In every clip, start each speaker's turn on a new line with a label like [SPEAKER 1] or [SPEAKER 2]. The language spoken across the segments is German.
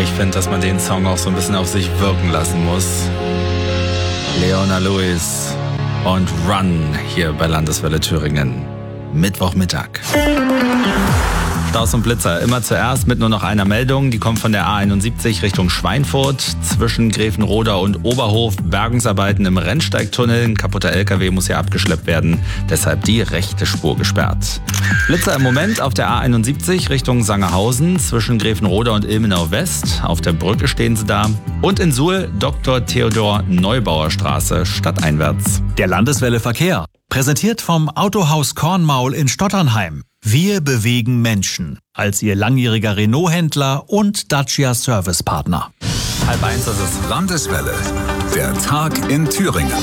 [SPEAKER 1] Ich finde, dass man den Song auch so ein bisschen auf sich wirken lassen muss. Leona Lewis und Run hier bei Landeswelle Thüringen. Mittwochmittag. Staus und Blitzer, immer zuerst mit nur noch einer Meldung. Die kommt von der A71 Richtung Schweinfurt. Zwischen Grevenroda und Oberhof Bergungsarbeiten im Rennsteigtunnel. Ein kaputter LKW muss hier abgeschleppt werden. Deshalb die rechte Spur gesperrt. Blitzer im Moment auf der A71 Richtung Sangerhausen. Zwischen Grevenroda und Ilmenau West. Auf der Brücke stehen sie da. Und in Suhl Dr. Theodor Neubauer Straße stadteinwärts.
[SPEAKER 2] Der Landeswelle Verkehr. Präsentiert vom Autohaus Kornmaul in Stotternheim. Wir bewegen Menschen als Ihr langjähriger Renault-Händler und Dacia-Service-Partner.
[SPEAKER 1] 12:30 ist es.
[SPEAKER 3] Landeswelle, der Tag in Thüringen.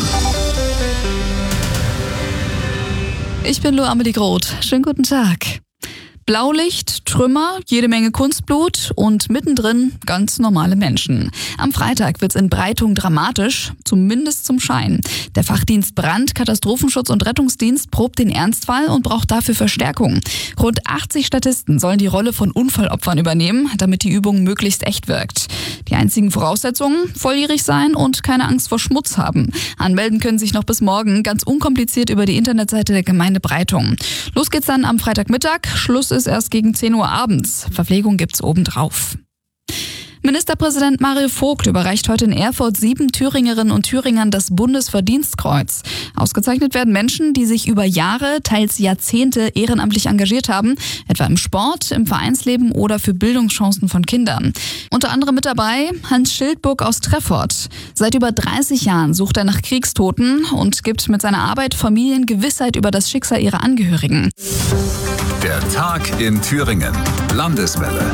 [SPEAKER 4] Ich bin Lou Amelie Groth. Schönen guten Tag. Blaulicht, Trümmer, jede Menge Kunstblut und mittendrin ganz normale Menschen. Am Freitag wird's in Breitung dramatisch, zumindest zum Schein. Der Fachdienst Brand, Katastrophenschutz und Rettungsdienst probt den Ernstfall und braucht dafür Verstärkung. Rund 80 Statisten sollen die Rolle von Unfallopfern übernehmen, damit die Übung möglichst echt wirkt. Die einzigen Voraussetzungen: volljährig sein und keine Angst vor Schmutz haben. Anmelden können sich noch bis morgen ganz unkompliziert über die Internetseite der Gemeinde Breitung. Los geht's dann am Freitagmittag. Schluss ist erst gegen 10 Uhr abends. Verpflegung gibt's obendrauf. Ministerpräsident Mario Vogt überreicht heute in Erfurt 7 Thüringerinnen und Thüringern das Bundesverdienstkreuz. Ausgezeichnet werden Menschen, die sich über Jahre, teils Jahrzehnte ehrenamtlich engagiert haben, etwa im Sport, im Vereinsleben oder für Bildungschancen von Kindern. Unter anderem mit dabei Hans Schildburg aus Treffort. Seit über 30 Jahren sucht er nach Kriegstoten und gibt mit seiner Arbeit Familien Gewissheit über das Schicksal ihrer Angehörigen.
[SPEAKER 3] Der Tag in Thüringen. Landeswelle.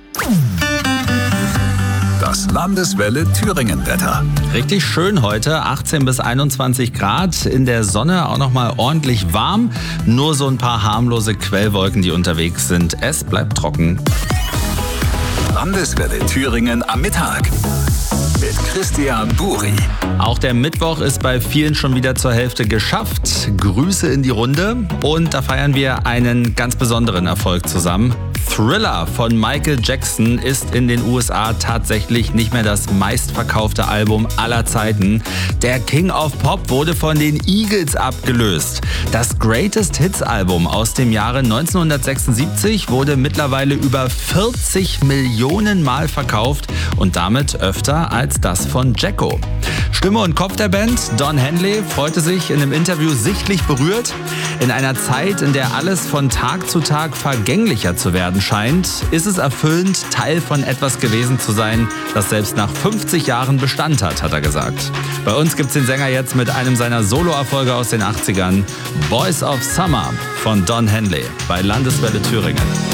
[SPEAKER 3] Das Landeswelle Thüringen-Wetter.
[SPEAKER 1] Richtig schön heute, 18 bis 21 Grad, in der Sonne auch nochmal ordentlich warm. Nur so ein paar harmlose Quellwolken, die unterwegs sind. Es bleibt trocken.
[SPEAKER 3] Landeswelle Thüringen am Mittag. Mit Christian Buri.
[SPEAKER 1] Auch der Mittwoch ist bei vielen schon wieder zur Hälfte geschafft. Grüße in die Runde. Und da feiern wir einen ganz besonderen Erfolg zusammen. Thriller von Michael Jackson ist in den USA tatsächlich nicht mehr das meistverkaufte Album aller Zeiten. Der King of Pop wurde von den Eagles abgelöst. Das Greatest Hits Album aus dem Jahre 1976 wurde mittlerweile über 40 Millionen Mal verkauft und damit öfter als das von Jacko. Stimme und Kopf der Band, Don Henley, freute sich in einem Interview sichtlich berührt. In einer Zeit, in der alles von Tag zu Tag vergänglicher zu werden scheint, ist es erfüllend, Teil von etwas gewesen zu sein, das selbst nach 50 Jahren Bestand hat er gesagt. Bei uns gibt's den Sänger jetzt mit einem seiner Solo-Erfolge aus den 80ern, Boys of Summer von Don Henley bei Landeswelle Thüringen.